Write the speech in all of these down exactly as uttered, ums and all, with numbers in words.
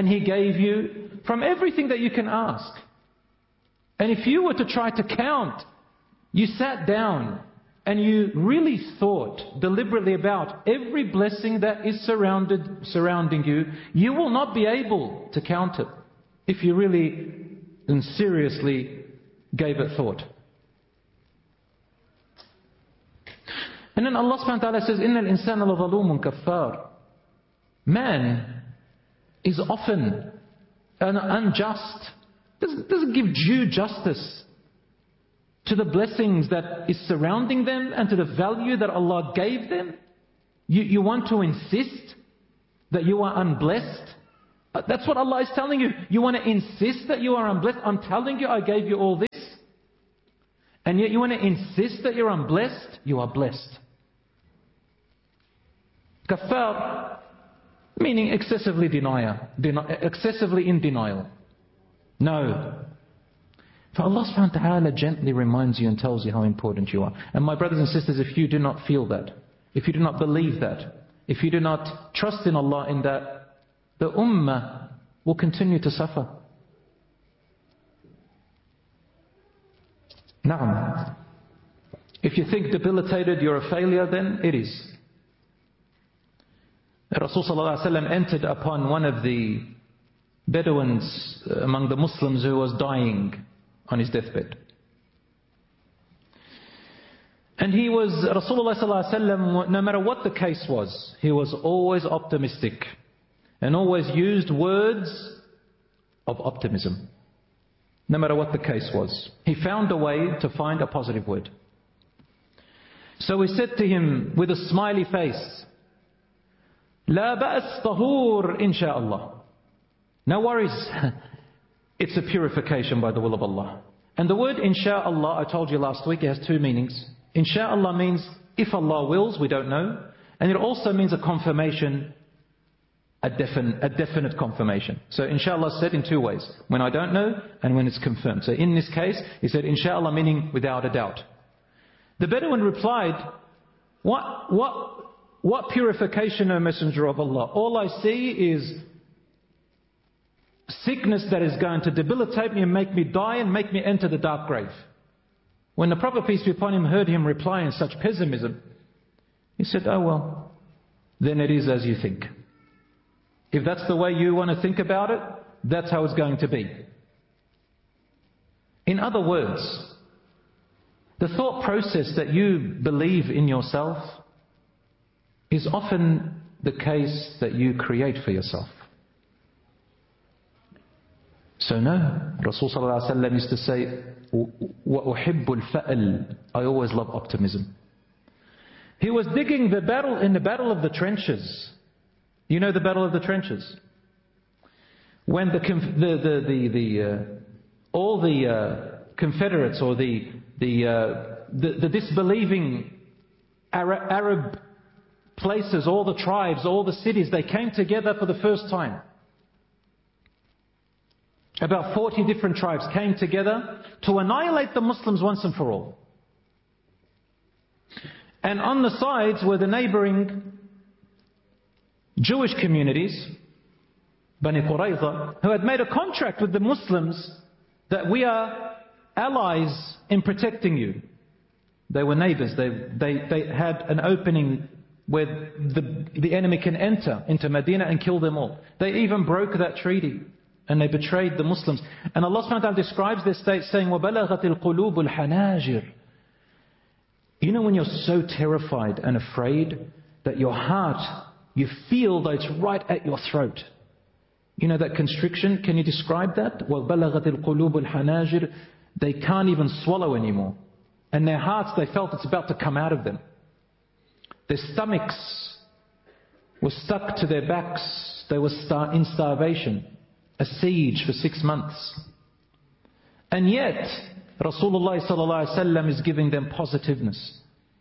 and He gave you from everything that you can ask. And if you were to try to count, you sat down and you really thought deliberately about every blessing that is surrounded, surrounding you, you will not be able to count it if you really and seriously gave it thought. And then Allah subhanahu wa ta'ala says, إِنَّ الْإِنسَانَ لَظَلُومٌ كَفَّارٌ. Man is often an unjust, doesn't, doesn't give due justice to the blessings that is surrounding them and to the value that Allah gave them. You, you want to insist that you are unblessed? That's what Allah is telling you. You want to insist that you are unblessed? I'm telling you, I gave you all this. And yet you want to insist that you're unblessed? You are blessed. Kaffar, meaning excessively denial, deni- excessively in denial. No. For Allah subhanahu wa ta'ala gently reminds you and tells you how important you are. And my brothers and sisters, if you do not feel that, if you do not believe that, if you do not trust in Allah in that, the ummah will continue to suffer. Na'am. If you think debilitated, you're a failure, then it is. Rasul sallallahu alaihi wasallam entered upon one of the Bedouins among the Muslims who was dying on his deathbed. And he was, Rasulullah sallallahu alaihi wasallam, no matter what the case was, he was always optimistic and always used words of optimism. No matter what the case was, he found a way to find a positive word. So we said to him with a smiley face, لا بأس طهور إن شاء الله. No worries, it's a purification by the will of Allah. And the word insha'Allah, I told you last week, it has two meanings. Insha'Allah means if Allah wills, we don't know. And it also means a confirmation, a, defin, a definite confirmation. So insha'Allah said in two ways. When I don't know and when it's confirmed. So in this case, he said insha'Allah meaning without a doubt. The Bedouin replied, what, what, what purification, O Messenger of Allah? All I see is sickness that is going to debilitate me and make me die and make me enter the dark grave. When the Prophet, peace be upon him, heard him reply in such pessimism, he said, oh well, then it is as you think. If that's the way you want to think about it, that's how it's going to be. In other words, the thought process that you believe in yourself is often the case that you create for yourself. So no, Rasul sallallahu alaihi wasallam used to say, وَأُحِبُّ الْفَأَلْ. I always love optimism. He was digging the battle in the battle of the trenches. You know the battle of the trenches? When the the the the, the uh, all the uh, Confederates or the the, uh, the the disbelieving Arab, Arab places, all the tribes, all the cities, they came together for the first time. About forty different tribes came together to annihilate the Muslims once and for all. And on the sides were the neighboring Jewish communities, Bani Qurayza, who had made a contract with the Muslims that we are allies in protecting you. They were neighbors. They, they, they had an opening where the, the enemy can enter into Medina and kill them all. They even broke that treaty. And they betrayed the Muslims. And Allah subhanahu wa ta'ala describes their state saying, وَبَلَغَتِ الْقُلُوبُ الْحَنَاجِرِ. You know when you're so terrified and afraid that your heart, you feel that it's right at your throat. You know that constriction? Can you describe that? وَبَلَغَتِ الْقُلُوبُ الْحَنَاجِرِ. They can't even swallow anymore. And their hearts, they felt it's about to come out of them. Their stomachs were stuck to their backs. They were star- in starvation. A siege for six months. And yet, Rasulullah sallallahu alaihi wasallam is giving them positiveness.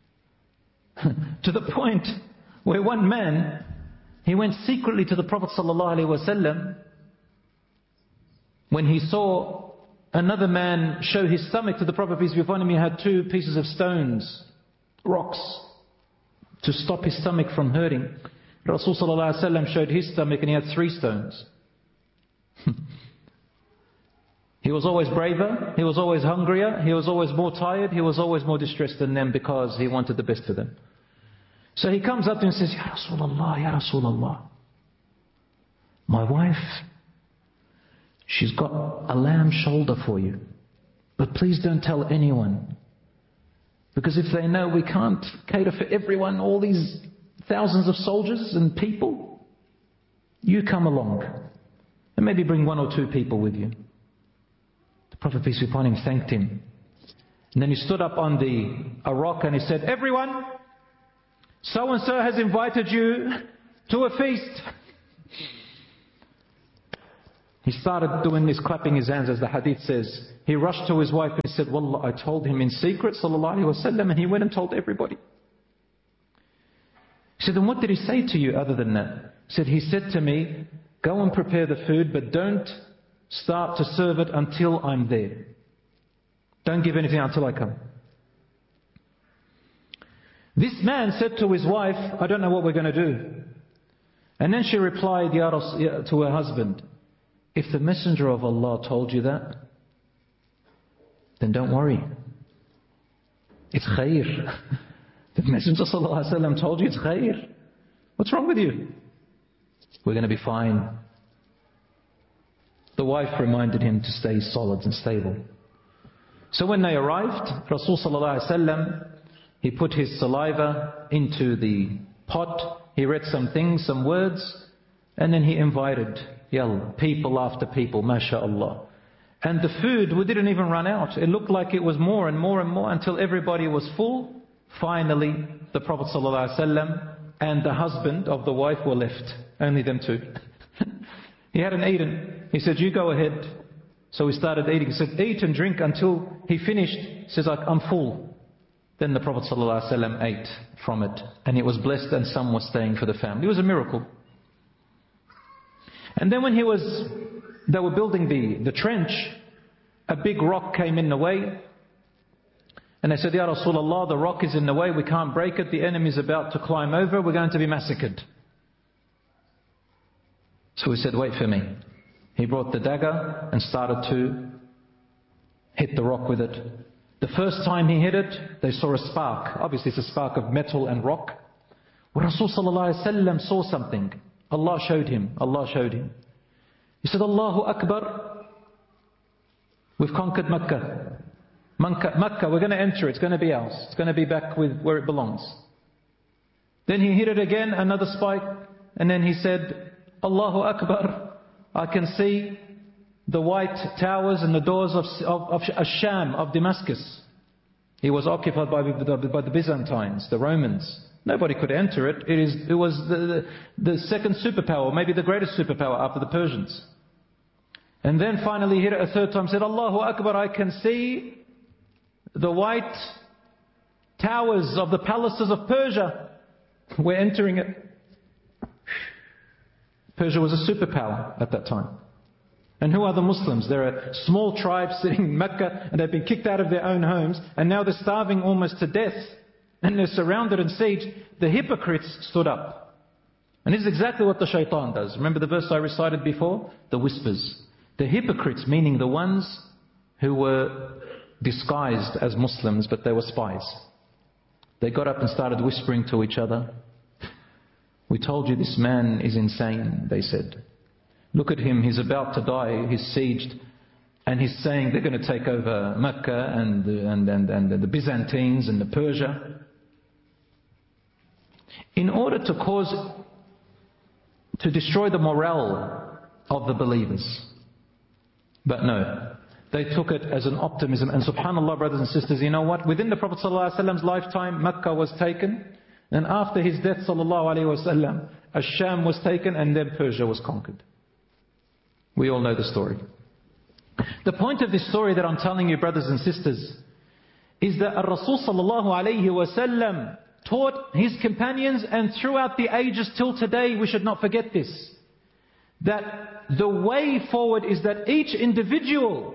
To the point where one man, he went secretly to the Prophet sallallahu alaihi wasallam when he saw another man show his stomach to the Prophet, peace be upon him. He had two pieces of stones, rocks, to stop his stomach from hurting. Rasul sallallahu alaihi wasallam showed his stomach and he had three stones. He was always braver, he was always hungrier, he was always more tired, he was always more distressed than them because he wanted the best for them. So he comes up to him and says, Ya Rasulullah, Ya Rasulullah, my wife, she's got a lamb shoulder for you. But please don't tell anyone. Because if they know we can't cater for everyone, all these thousands of soldiers and people, you come along. And maybe bring one or two people with you. The Prophet, peace be upon him, thanked him. And then he stood up on the a rock and he said, everyone, so and so has invited you to a feast. He started doing this, clapping his hands, as the hadith says. He rushed to his wife and said, Wallah, I told him in secret, sallallahu alayhi wasallam, and he went and told everybody. He said, then what did he say to you other than that? He said, he said to me, go and prepare the food, but don't start to serve it until I'm there. Don't give anything until I come. This man said to his wife, I don't know what we're going to do. And then she replied Ya Rasul, to her husband, if the Messenger of Allah told you that, then don't worry. It's khair. The Messenger sallallahu alaihi wasallam told you it's khair. What's wrong with you? We're going to be fine. The wife reminded him to stay solid and stable. So when they arrived, Rasul sallallahu alaihi wasallam, he put his saliva into the pot. He read some things, some words, and then he invited Yalla, people after people, mashallah. And the food, we didn't even run out. It looked like it was more and more and more until everybody was full. Finally, the Prophet ﷺ and the husband of the wife were left. Only them two. He hadn't eaten. He said, you go ahead. So we started eating. He said, eat and drink until he finished. He says, I'm full. Then the Prophet ﷺ ate from it. And it was blessed and some was staying for the family. It was a miracle. And then when he was, they were building the, the trench, a big rock came in the way. And they said, Ya Rasulullah, the rock is in the way, we can't break it, the enemy is about to climb over, we're going to be massacred. So he said, wait for me. He brought the dagger and started to hit the rock with it. The first time he hit it, they saw a spark. Obviously it's a spark of metal and rock. When Rasul sallallahu alaihi wasallam saw something, Allah showed him. Allah showed him. He said, Allahu Akbar. We've conquered Mecca. Mecca, we're going to enter it. It's going to be ours. It's going to be back with where it belongs. Then he hit it again, another spike. And then he said, Allahu Akbar. I can see the white towers and the doors of, of, of Asham, of Damascus. He was occupied by, by the Byzantines, the Romans. Nobody could enter it. It, is, it was the, the, the second superpower, maybe the greatest superpower after the Persians. And then finally he hit it a third time, said, Allahu Akbar, I can see the white towers of the palaces of Persia. We're entering it. Persia was a superpower at that time. And who are the Muslims? They're a small tribe sitting in Mecca and they've been kicked out of their own homes and now they're starving almost to death. And they're surrounded and sieged. The hypocrites stood up. And this is exactly what the shaitan does. Remember the verse I recited before? The whispers. The hypocrites, meaning the ones who were disguised as Muslims, but they were spies. They got up and started whispering to each other. We told you this man is insane, they said. Look at him, he's about to die, he's sieged. And he's saying they're going to take over Mecca and, and, and, and the Byzantines and the Persia. In order to cause, to destroy the morale of the believers. But no, they took it as an optimism. And subhanAllah, brothers and sisters, you know what? Within the Prophet ﷺ's lifetime, Mecca was taken. And after his death, sallallahu alayhi wasallam, Asham was taken and then Persia was conquered. We all know the story. The point of this story that I'm telling you, brothers and sisters, is that Rasul sallallahu alayhi wasallam taught his companions, and throughout the ages till today, we should not forget this, that the way forward is that each individual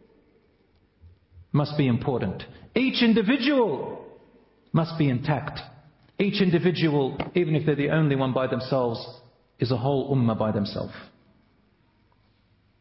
must be important. Each individual must be intact. Each individual, even if they're the only one by themselves, is a whole ummah by themselves.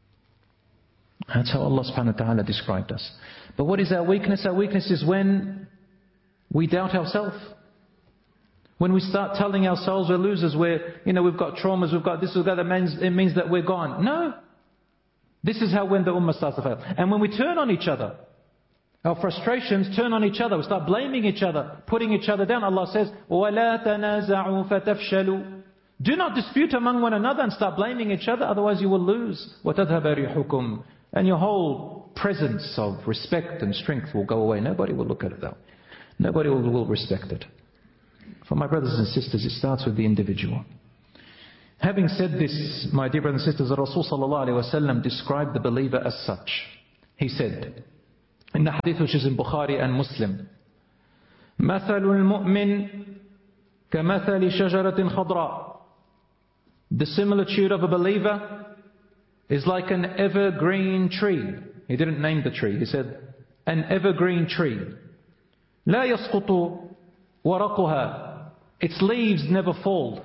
That's how Allah subhanahu wa ta'ala described us. But what is our weakness? Our weakness is when we doubt ourselves. When we start telling ourselves we're losers, we're, you know, we've got traumas, we've got this, we've got that, it means, it means that we're gone. No. This is how when the ummah starts to fail. And when we turn on each other, our frustrations turn on each other, we start blaming each other, putting each other down. Allah says, وَلَا تَنَازَعُوا فَتَفْشَلُوا. Do not dispute among one another and start blaming each other, otherwise you will lose. وَتَذْهَبَ رِيحُكُمْ. And your whole presence of respect and strength will go away. Nobody will look at it that way. Nobody will, will respect it. For my brothers and sisters, it starts with the individual. Having said this, my dear brothers and sisters, the Rasul sallallahu alayhi wa sallam described the believer as such. He said, in the hadith which is in Bukhari and Muslim, مَثَلُ الْمُؤْمِنِ كَمَثَلِ شَجَرَةٍ خَضْرَاءٍ. The similitude of a believer is like an evergreen tree. He didn't name the tree. He said, an evergreen tree. لا يسقط ورقها. Its leaves never fall.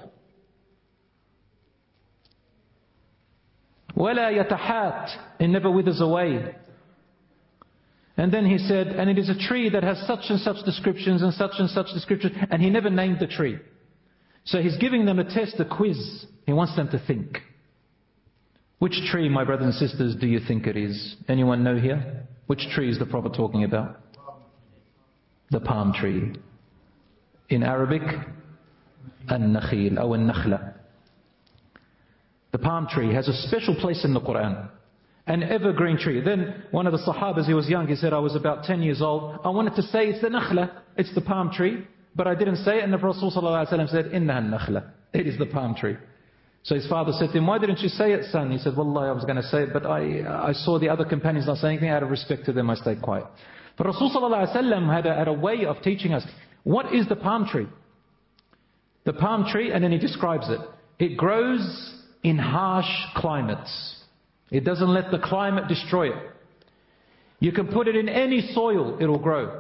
ولا يتحات. It never withers away. And then he said, and it is a tree that has such and such descriptions and such and such descriptions. And he never named the tree. So he's giving them a test, a quiz. He wants them to think. Which tree, my brothers and sisters, do you think it is? Anyone know here? Which tree is the Prophet talking about? The palm tree. In Arabic, An-Nakhil or An-Nakhla. The palm tree has a special place in the Quran. An evergreen tree. Then one of the Sahabas, he was young, he said, I was about ten years old. I wanted to say it's the Nakhla, it's the palm tree. But I didn't say it, and the Rasul sallallahu alaihi wasallam said, Innaha an-nakhla. It is the palm tree. So his father said to him, why didn't you say it, son? He said, Wallahi, I was going to say it, but I I saw the other companions not saying anything. Out of respect to them, I stayed quiet. But Rasul sallallahu alaihi wasallam had a, had a way of teaching us. What is the palm tree? The palm tree, and then he describes it. It grows in harsh climates. It doesn't let the climate destroy it. You can put it in any soil, it will grow.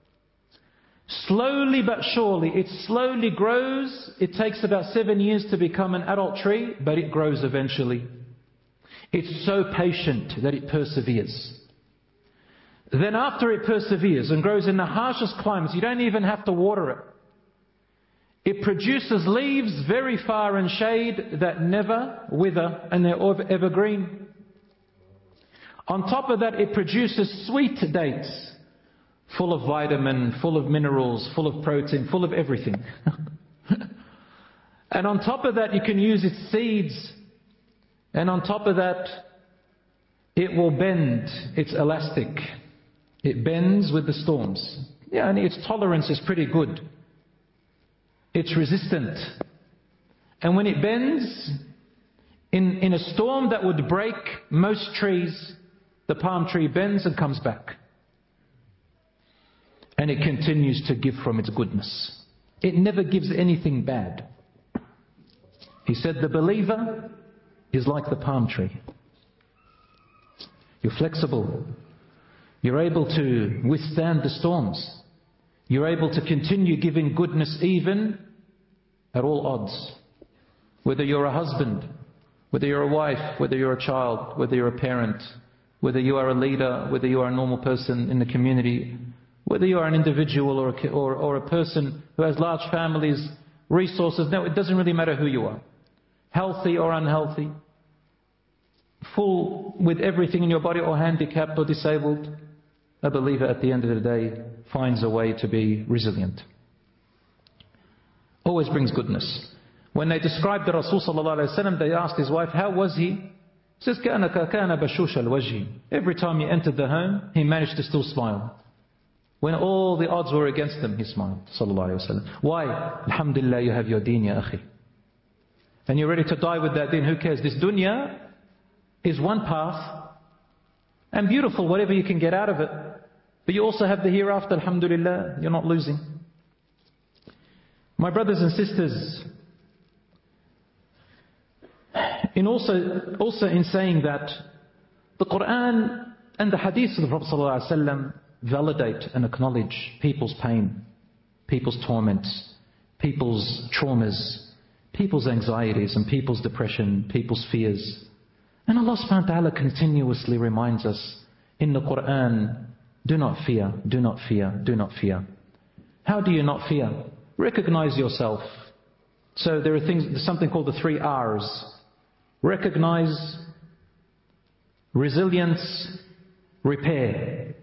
Slowly but surely, it slowly grows. It takes about seven years to become an adult tree, but it grows eventually. It's so patient that it perseveres. Then after it perseveres and grows in the harshest climates, you don't even have to water it. It produces leaves very far in shade that never wither, and they're evergreen. On top of that, it produces sweet dates. Full of vitamin, full of minerals, full of protein, full of everything. And on top of that, you can use its seeds. And on top of that, it will bend. It's elastic. It bends with the storms. Yeah, and its tolerance is pretty good. It's resistant. And when it bends, in, in a storm that would break most trees, the palm tree bends and comes back. And it continues to give from its goodness. It never gives anything bad. He said the believer is like the palm tree. You're flexible. You're able to withstand the storms. You're able to continue giving goodness even at all odds. Whether you're a husband, whether you're a wife, whether you're a child, whether you're a parent, whether you are a leader, whether you are a normal person in the community, whether you are an individual or a, or, or a person who has large families, resources, no, it doesn't really matter who you are. Healthy or unhealthy, full with everything in your body or handicapped or disabled, a believer at the end of the day finds a way to be resilient. Always brings goodness. When they described the Rasul sallallahu alaihi wasallam, they asked his wife, how was he? He says, كَأَنَكَ كَانَ بَشُوشَ الْوَجْهِ. Every time he entered the home, he managed to still smile. When all the odds were against him, he smiled. Sallallahu Alaihi Wasallam. Why? Alhamdulillah, you have your deen, ya akhi. And you're ready to die with that deen. Who cares? This dunya is one path. And beautiful, whatever you can get out of it. But you also have the hereafter, alhamdulillah. You're not losing. My brothers and sisters, in also, also in saying that, the Quran and the hadith of the Prophet Sallallahu Alaihi Wasallam validate and acknowledge people's pain, people's torments, people's traumas, people's anxieties and people's depression, people's fears. And Allah subhanahu wa ta'ala continuously reminds us in the Quran, do not fear, do not fear, do not fear. How do you not fear? Recognize yourself. So there are things, there's something called the three R's. Recognize, resilience, repair.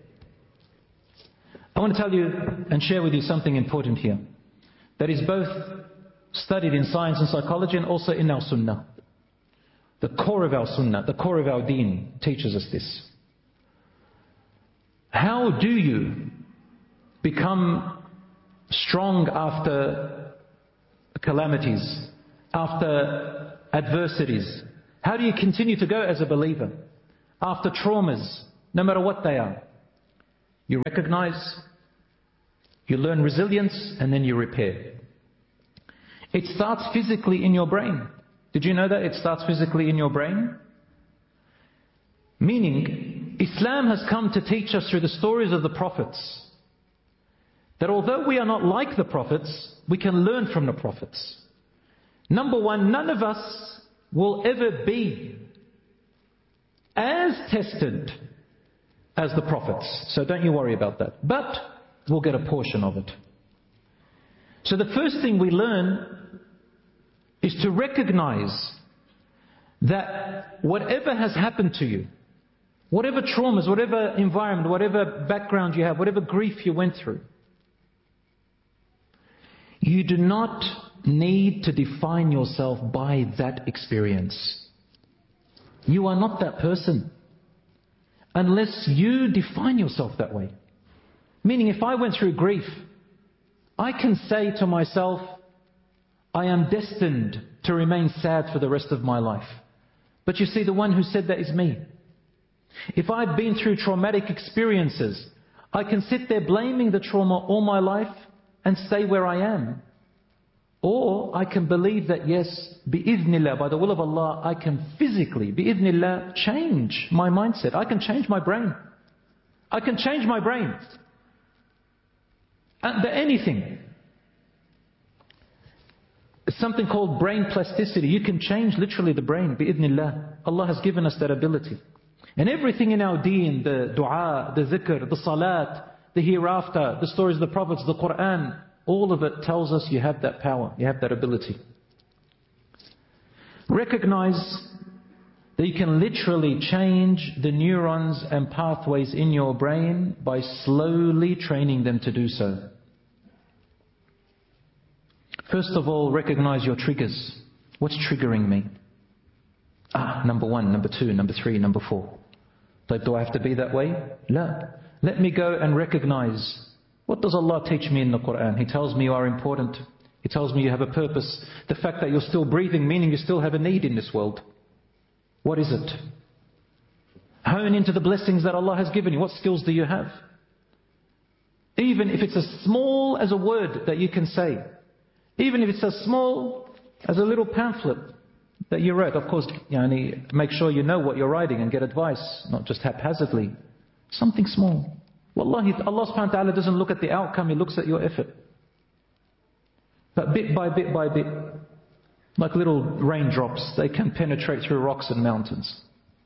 I want to tell you and share with you something important here that is both studied in science and psychology and also in our sunnah. The core of our sunnah, the core of our deen teaches us this. How do you become strong after calamities, after adversities? How do you continue to go as a believer after traumas, no matter what they are? You recognize, you learn resilience, and then you repair. It starts physically in your brain. Did you know that it starts physically in your brain? Meaning, Islam has come to teach us through the stories of the prophets that although we are not like the prophets, we can learn from the prophets. Number one, none of us will ever be as tested as the prophets. So don't you worry about that. But we'll get a portion of it. So the first thing we learn is to recognize that whatever has happened to you, whatever traumas, whatever environment, whatever background you have, whatever grief you went through, you do not need to define yourself by that experience. You are not that person unless you define yourself that way. Meaning, if I went through grief, I can say to myself, I am destined to remain sad for the rest of my life. But you see, the one who said that is me. If I've been through traumatic experiences, I can sit there blaming the trauma all my life and stay where I am. Or I can believe that yes, bi'idhnillah, by the will of Allah, I can physically, bi'idhnillah, change my mindset. I can change my brain. I can change my brain. And anything. It's something called brain plasticity. You can change literally the brain, bi'idhnillah. Allah has given us that ability. And everything in our deen, the dua, the zikr, the salat, the hereafter, the stories of the prophets, the Quran, all of it tells us you have that power, you have that ability. Recognize that you can literally change the neurons and pathways in your brain by slowly training them to do so. First of all, recognize your triggers. What's triggering me? Ah, number one, number two, number three, number four. Like, do I have to be that way? La. Let me go and recognize. What does Allah teach me in the Quran? He tells me you are important. He tells me you have a purpose. The fact that you're still breathing, meaning you still have a need in this world. What is it? Hone into the blessings that Allah has given you. What skills do you have? Even if it's as small as a word that you can say. Even if it's as small as a little pamphlet that you wrote. Of course, yani, make sure you know what you're writing and get advice, not just haphazardly. Something small. Wallahi, Allah subhanahu wa ta'ala doesn't look at the outcome, He looks at your effort. But bit by bit by bit, like little raindrops, they can penetrate through rocks and mountains.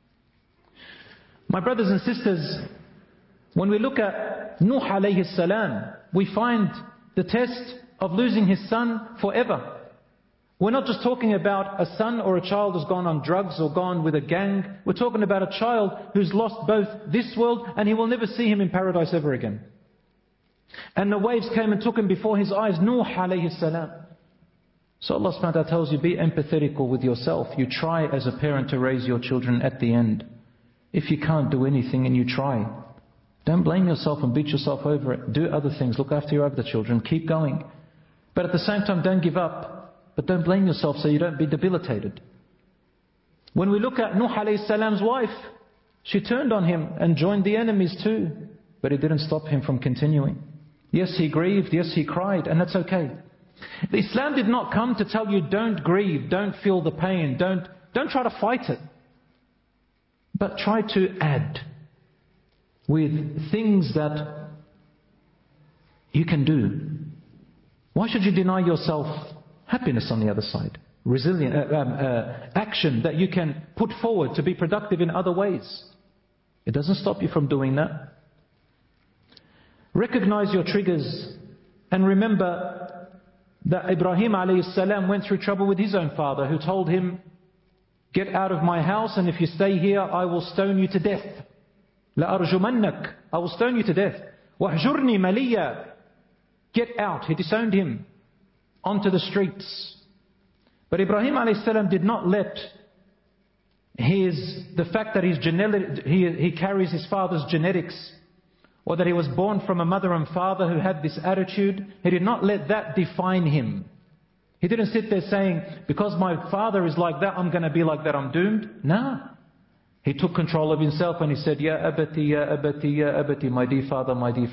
My brothers and sisters, when we look at Nuh alayhi salam, we find the test of losing his son forever. We're not just talking about a son or a child who's gone on drugs or gone with a gang. We're talking about a child who's lost both this world and he will never see him in paradise ever again. And the waves came and took him before his eyes. Nuh alayhi salam. So Allah subhanahu wa ta'ala tells you, be empathetical with yourself. You try as a parent to raise your children at the end. If you can't do anything and you try, don't blame yourself and beat yourself over it. Do other things. Look after your other children. Keep going. But at the same time, don't give up. But don't blame yourself so you don't be debilitated. When we look at Nuh alayhi salam's wife, she turned on him and joined the enemies too. But it didn't stop him from continuing. Yes, he grieved. Yes, he cried. And that's okay. Islam did not come to tell you don't grieve, don't feel the pain, don't, don't try to fight it. But try to add with things that you can do. Why should you deny yourself happiness on the other side? resilient uh, um, uh, action that you can put forward to be productive in other ways. It doesn't stop you from doing that. Recognize your triggers and remember that Ibrahim alayhi salam went through trouble with his own father, who told him, get out of my house, and if you stay here I will stone you to death. لَأَرْجُمَنَّكَ, I will stone you to death. وَاهْجُرْنِي مَلِيًّا, get out. He disowned him onto the streets. But Ibrahim alayhi salam did not let his, the fact that his genetic, he, he carries his father's genetics, or that he was born from a mother and father who had this attitude, he did not let that define him. He didn't sit there saying, because my father is like that, I'm going to be like that, I'm doomed. No. He took control of himself and he said, Ya abati, ya abati, ya abati, my dear father, my dear